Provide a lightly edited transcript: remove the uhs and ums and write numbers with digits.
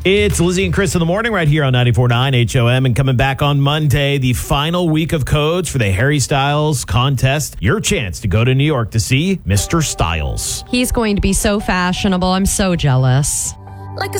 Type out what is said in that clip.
It's Lizzie and Chris in the morning right here on 94.9 HOM. And coming back on Monday, the final week of codes for the Harry Styles contest. Your chance to go to New York to see Mr. Styles. He's going to be so fashionable. I'm so jealous.